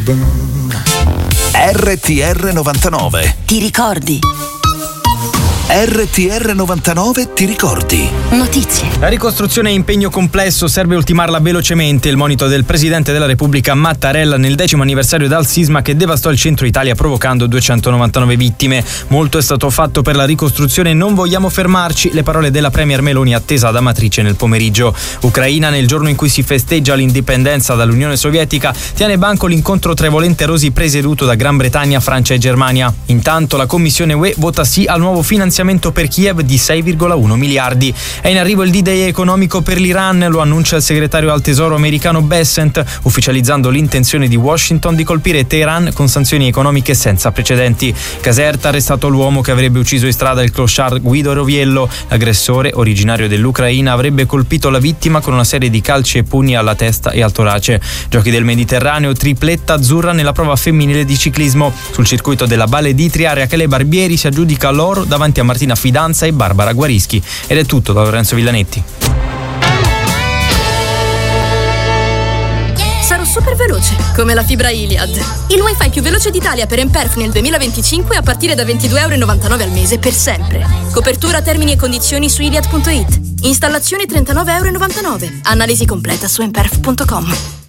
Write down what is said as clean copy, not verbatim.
RTR 99. Ti ricordi? RTR 99 ti ricordi? Notizie. La ricostruzione è impegno complesso, serve ultimarla velocemente. Il monito del Presidente della Repubblica Mattarella nel 10° anniversario dal sisma che devastò il centro Italia provocando 299 vittime. Molto è stato fatto per la ricostruzione, non vogliamo fermarci, le parole della Premier Meloni attesa ad Amatrice nel pomeriggio. Ucraina, nel giorno in cui si festeggia l'indipendenza dall'Unione Sovietica, tiene banco l'incontro tra i volenterosi presieduto da Gran Bretagna, Francia e Germania. Intanto la Commissione UE vota sì al nuovo finanziamento per Kiev di 6,1 miliardi. È in arrivo il D-Day economico per l'Iran, lo annuncia il segretario al tesoro americano Bessent, ufficializzando l'intenzione di Washington di colpire Teheran con sanzioni economiche senza precedenti. Caserta, arrestato l'uomo che avrebbe ucciso in strada il clochard Guido Roviello. L'aggressore, originario dell'Ucraina, avrebbe colpito la vittima con una serie di calci e pugni alla testa e al torace. Giochi del Mediterraneo, tripletta azzurra nella prova femminile di ciclismo. Sul circuito della Valle d'Itria, Rachele Barbieri si aggiudica l'oro davanti a Martina Fidanza e Barbara Guarischi. Ed è tutto da Lorenzo Villanetti. Sarò super veloce, come la fibra Iliad. Il wifi più veloce d'Italia per Emperf nel 2025 a partire da €22,99 al mese per sempre. Copertura, termini e condizioni su iliad.it. Installazione €39,99. Analisi completa su emperf.com.